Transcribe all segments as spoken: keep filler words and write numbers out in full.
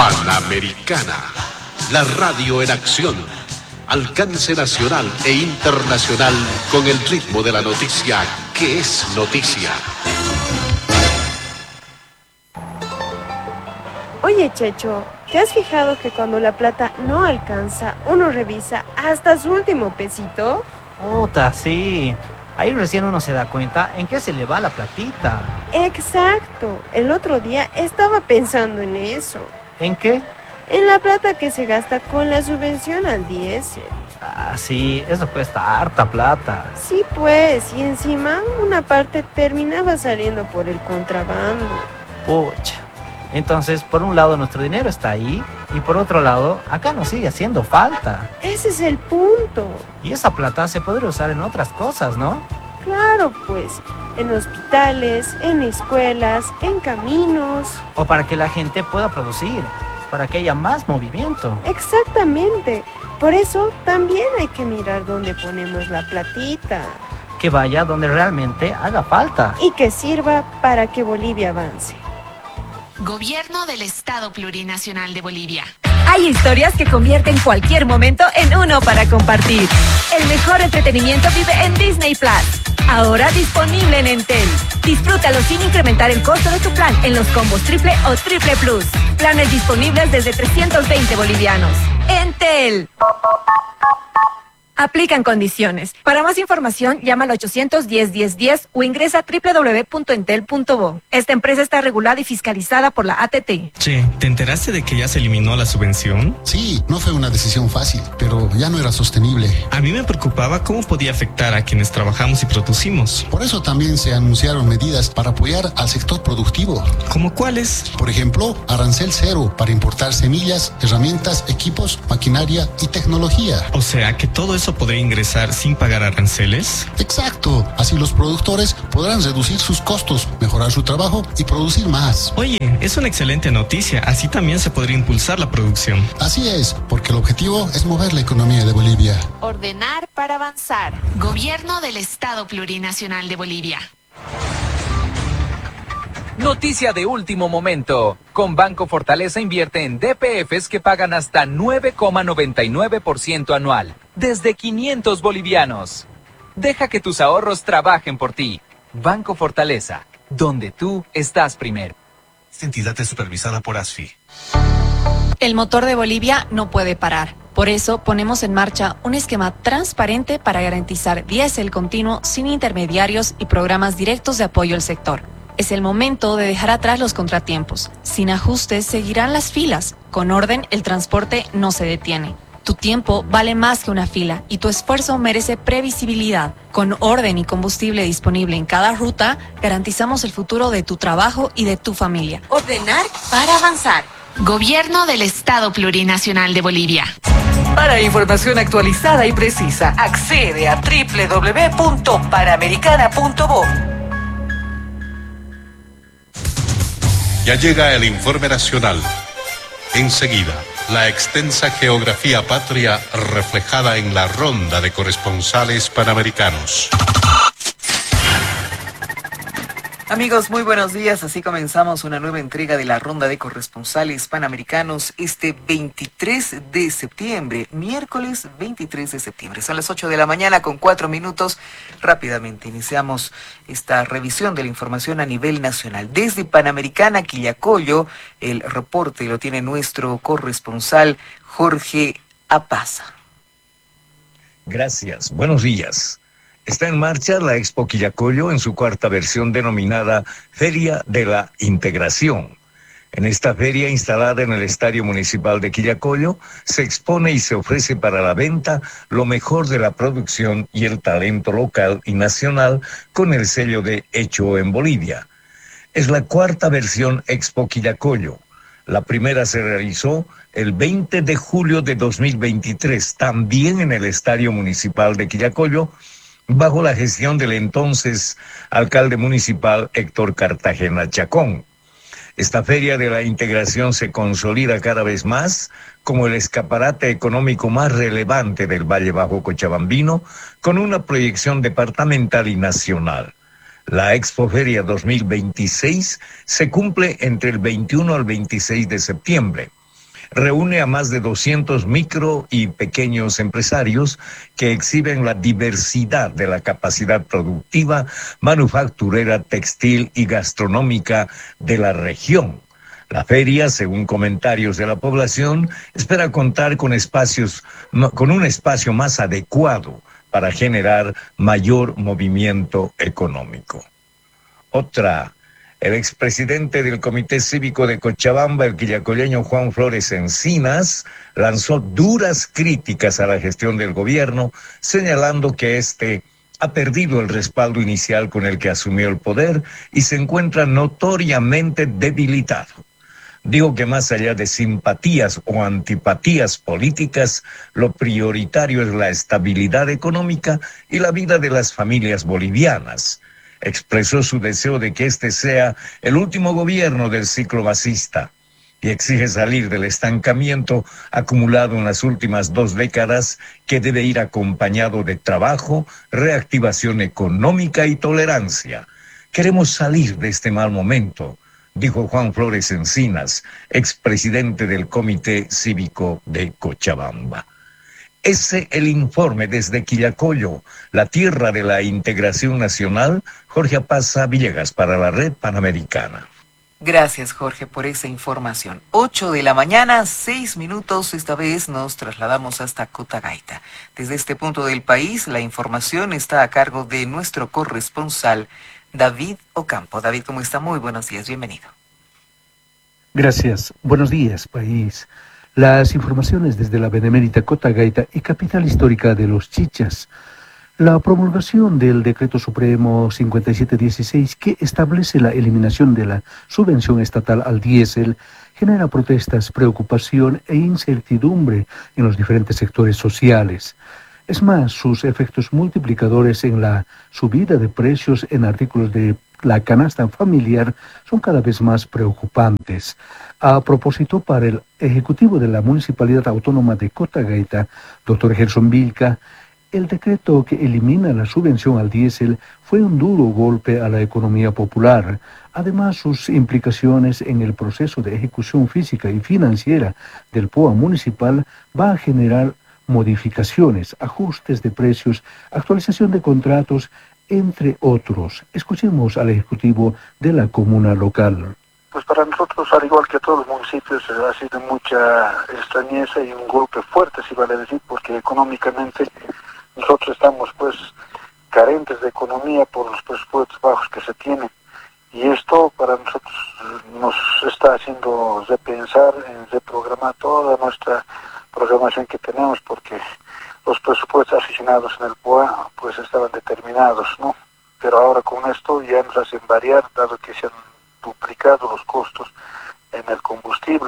Panamericana, la radio en acción, alcance nacional e internacional con el ritmo de la noticia que es noticia. Oye, Checho, ¿te has fijado que cuando la plata no alcanza, uno revisa hasta su último pesito? Puta, sí. Ahí recién uno se da cuenta en qué se le va la platita. Exacto. El otro día estaba pensando en eso. ¿En qué? En la plata que se gasta con la subvención al diésel. Ah, sí, eso cuesta harta plata. Sí, pues, y encima una parte terminaba saliendo por el contrabando. Pucha. Entonces, por un lado nuestro dinero está ahí y por otro lado, acá nos sigue haciendo falta. Ese es el punto. Y esa plata se podría usar en otras cosas, ¿no? Claro, pues, en hospitales, en escuelas, en caminos. O para que la gente pueda producir, para que haya más movimiento. Exactamente. Por eso también hay que mirar dónde ponemos la platita. Que vaya donde realmente haga falta. Y que sirva para que Bolivia avance. Gobierno del Estado Plurinacional de Bolivia. Hay historias que convierten cualquier momento en uno para compartir. El mejor entretenimiento vive en Disney Plus. Ahora disponible en Entel. Disfrútalo sin incrementar el costo de tu plan en los combos triple o triple plus. Planes disponibles desde trescientos veinte bolivianos. Entel. Aplican condiciones. Para más información, llama al ochocientos diez, diez, diez o ingresa a doble u doble u doble u punto entel punto bo. Esta empresa está regulada y fiscalizada por la A T T. Che, ¿te enteraste de que ya se eliminó la subvención? Sí, no fue una decisión fácil, pero ya no era sostenible. A mí me preocupaba cómo podía afectar a quienes trabajamos y producimos. Por eso también se anunciaron medidas para apoyar al sector productivo. ¿Cómo cuáles? Por ejemplo, arancel cero para importar semillas, herramientas, equipos, maquinaria y tecnología. O sea, que todo eso podría ingresar sin pagar aranceles. Exacto, así los productores podrán reducir sus costos, mejorar su trabajo y producir más. Oye, es una excelente noticia, así también se podría impulsar la producción. Así es, porque el objetivo es mover la economía de Bolivia. Ordenar para avanzar. Gobierno del Estado Plurinacional de Bolivia. Noticia de último momento. Con Banco Fortaleza invierte en D P Fs que pagan hasta nueve coma noventa y nueve por ciento anual, desde quinientos bolivianos. Deja que tus ahorros trabajen por ti. Banco Fortaleza, donde tú estás primero. Esta entidad es supervisada por A S F I. El motor de Bolivia no puede parar. Por eso ponemos en marcha un esquema transparente para garantizar diésel continuo sin intermediarios y programas directos de apoyo al sector. Es el momento de dejar atrás los contratiempos. Sin ajustes seguirán las filas. Con orden, el transporte no se detiene. Tu tiempo vale más que una fila y tu esfuerzo merece previsibilidad. Con orden y combustible disponible en cada ruta, garantizamos el futuro de tu trabajo y de tu familia. Ordenar para avanzar. Gobierno del Estado Plurinacional de Bolivia. Para información actualizada y precisa, accede a doble u doble u doble u punto panamericana punto bo. Ya llega el informe nacional. Enseguida, la extensa geografía patria reflejada en la ronda de corresponsales panamericanos. Amigos, muy buenos días. Así comenzamos una nueva entrega de la ronda de corresponsales panamericanos este veintitrés de septiembre, miércoles veintitrés de septiembre. Son las ocho de la mañana con cuatro minutos. Rápidamente iniciamos esta revisión de la información a nivel nacional. Desde Panamericana, Quillacollo, el reporte lo tiene nuestro corresponsal Jorge Apaza. Gracias. Buenos días. Está en marcha la Expo Quillacollo en su cuarta versión denominada Feria de la Integración. En esta feria, instalada en el Estadio Municipal de Quillacollo, se expone y se ofrece para la venta lo mejor de la producción y el talento local y nacional con el sello de Hecho en Bolivia. Es la cuarta versión Expo Quillacollo. La primera se realizó el veinte de julio de dos mil veintitrés, también en el Estadio Municipal de Quillacollo, bajo la gestión del entonces alcalde municipal Héctor Cartagena Chacón. Esta Feria de la Integración se consolida cada vez más como el escaparate económico más relevante del Valle Bajo Cochabambino, con una proyección departamental y nacional. La Expoferia dos mil veintiséis se cumple entre el veintiuno al veintiséis de septiembre. reúne a más de doscientos micro y pequeños empresarios que exhiben la diversidad de la capacidad productiva, manufacturera, textil y gastronómica de la región. La feria, según comentarios de la población, espera contar con espacios, con un espacio más adecuado para generar mayor movimiento económico. Otra, el expresidente del Comité Cívico de Cochabamba, el quillacolleño Juan Flores Encinas, lanzó duras críticas a la gestión del gobierno, señalando que este ha perdido el respaldo inicial con el que asumió el poder y se encuentra notoriamente debilitado. Digo que más allá de simpatías o antipatías políticas, lo prioritario es la estabilidad económica y la vida de las familias bolivianas. Expresó su deseo de que este sea el último gobierno del ciclo basista y exige salir del estancamiento acumulado en las últimas dos décadas que debe ir acompañado de trabajo, reactivación económica y tolerancia. Queremos salir de este mal momento, dijo Juan Flores Encinas, expresidente del Comité Cívico de Cochabamba. Ese el informe desde Quillacollo, la tierra de la integración nacional. Jorge Apaza Villegas para la Red Panamericana. Gracias, Jorge, por esa información. Ocho de la mañana, seis minutos. Esta vez nos trasladamos hasta Cotagaita. Desde este punto del país, la información está a cargo de nuestro corresponsal, David Ocampo. David, ¿cómo está? Muy buenos días, bienvenido. Gracias. Buenos días, país. Las informaciones desde la benemérita Cotagaita y capital histórica de los Chichas. La promulgación del Decreto Supremo cincuenta y siete dieciséis, que establece la eliminación de la subvención estatal al diésel, genera protestas, preocupación e incertidumbre en los diferentes sectores sociales. Es más, sus efectos multiplicadores en la subida de precios en artículos de la canasta familiar son cada vez más preocupantes. A propósito, para el Ejecutivo de la Municipalidad Autónoma de Cotagaita, doctor Gerson Vilca, el decreto que elimina la subvención al diésel fue un duro golpe a la economía popular. Además, sus implicaciones en el proceso de ejecución física y financiera del P O A municipal va a generar modificaciones, ajustes de precios, actualización de contratos, entre otros. Escuchemos al ejecutivo de la comuna local. Pues para nosotros, al igual que a todos los municipios, ha sido mucha extrañeza y un golpe fuerte, si vale decir, porque económicamente nosotros estamos pues carentes de economía por los presupuestos bajos que se tienen. Y esto para nosotros nos está haciendo repensar, reprogramar toda nuestra programación que tenemos, porque los presupuestos asignados en el P O A pues estaban determinados, ¿no? Pero ahora con esto ya nos hacen variar, dado que se han duplicado los costos en el combustible.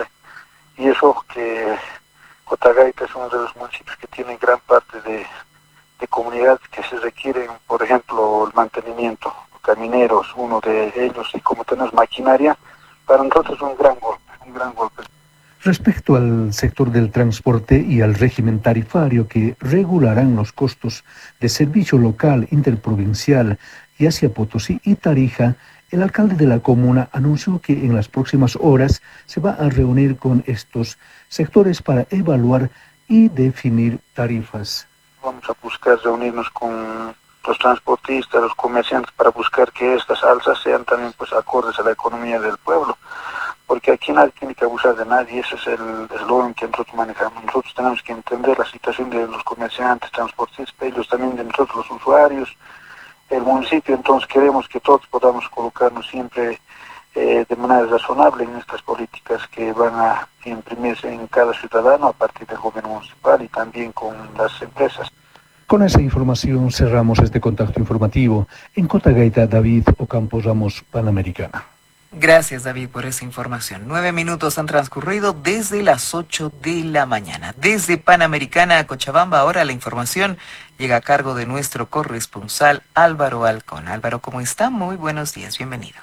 Y eso que Cotagaita es uno de los municipios que tienen gran parte de, de comunidad que se requieren, por ejemplo, el mantenimiento, camineros, uno de ellos, y como tenemos maquinaria, para nosotros es un gran golpe, un gran golpe. Respecto al sector del transporte y al régimen tarifario que regularán los costos de servicio local, interprovincial y hacia Potosí y Tarija, el alcalde de la comuna anunció que en las próximas horas se va a reunir con estos sectores para evaluar y definir tarifas. Vamos a buscar reunirnos con los transportistas, los comerciantes, para buscar que estas alzas sean también pues acordes a la economía del pueblo. Porque aquí nadie tiene que abusar de nadie, ese es el eslogan que nosotros manejamos. Nosotros tenemos que entender la situación de los comerciantes, transportistas, ellos también de nosotros los usuarios, el municipio. Entonces queremos que todos podamos colocarnos siempre eh, de manera razonable en estas políticas que van a imprimirse en cada ciudadano a partir del gobierno municipal y también con las empresas. Con esa información cerramos este contacto informativo. En Cotagaita, David Ocampo Ramos, Panamericana. Gracias, David, por esa información. Nueve minutos han transcurrido desde las ocho de la mañana. Desde Panamericana a Cochabamba, ahora la información llega a cargo de nuestro corresponsal Álvaro Alcón. Álvaro, ¿cómo está? Muy buenos días, bienvenido.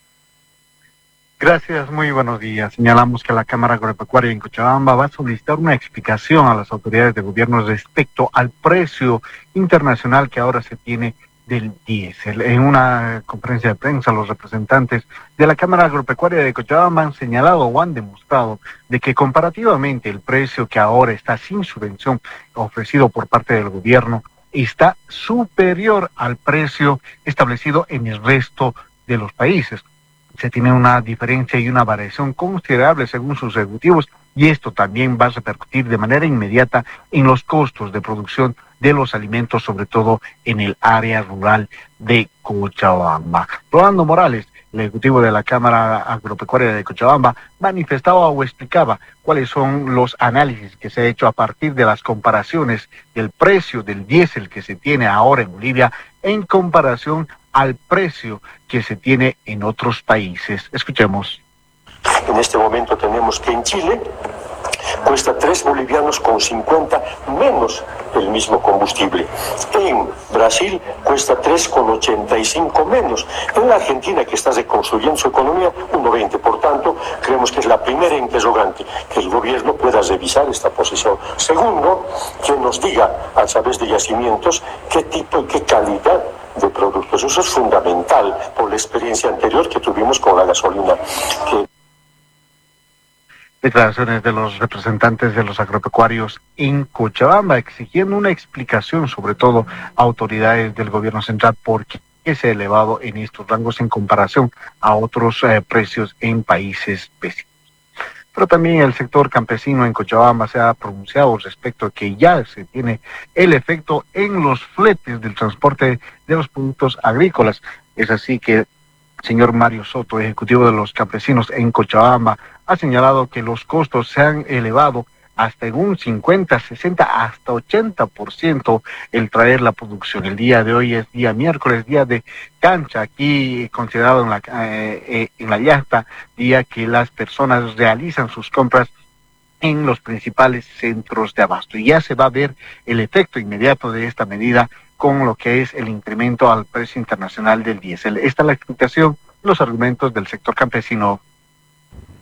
Gracias, muy buenos días. Señalamos que la Cámara Agropecuaria en Cochabamba va a solicitar una explicación a las autoridades de gobierno respecto al precio internacional que ahora se tiene del diésel. En una conferencia de prensa, los representantes de la Cámara Agropecuaria de Cochabamba han señalado o han demostrado de que comparativamente el precio que ahora está sin subvención ofrecido por parte del gobierno está superior al precio establecido en el resto de los países. Se tiene una diferencia y una variación considerable según sus ejecutivos, y esto también va a repercutir de manera inmediata en los costos de producción de los alimentos, sobre todo en el área rural de Cochabamba. Rolando Morales, el ejecutivo de la Cámara Agropecuaria de Cochabamba, manifestaba o explicaba cuáles son los análisis que se ha hecho a partir de las comparaciones del precio del diésel que se tiene ahora en Bolivia en comparación al precio que se tiene en otros países. Escuchemos. En este momento tenemos que en Chile cuesta tres bolivianos con cincuenta menos el mismo combustible. En Brasil cuesta tres con ochenta y cinco menos. En la Argentina, que está reconstruyendo su economía, uno veinte. Por tanto, creemos que es la primera interrogante, que el gobierno pueda revisar esta posición. Segundo, que nos diga a través de yacimientos qué tipo y qué calidad de productos. Eso es fundamental por la experiencia anterior que tuvimos con la gasolina. Que Declaraciones de los representantes de los agropecuarios en Cochabamba exigiendo una explicación, sobre todo a autoridades del gobierno central, por qué se ha elevado en estos rangos en comparación a otros eh, precios en países vecinos. Pero también el sector campesino en Cochabamba se ha pronunciado respecto a que ya se tiene el efecto en los fletes del transporte de los productos agrícolas. Es así que el señor Mario Soto, ejecutivo de los campesinos en Cochabamba, ha señalado que los costos se han elevado hasta en un cincuenta, sesenta, hasta ochenta por ciento el traer la producción. El día de hoy es día miércoles, día de cancha, aquí considerado en la, eh, eh, en la llanta, día que las personas realizan sus compras en los principales centros de abasto. Y ya se va a ver el efecto inmediato de esta medida con lo que es el incremento al precio internacional del diésel. Esta es la explicación, los argumentos del sector campesino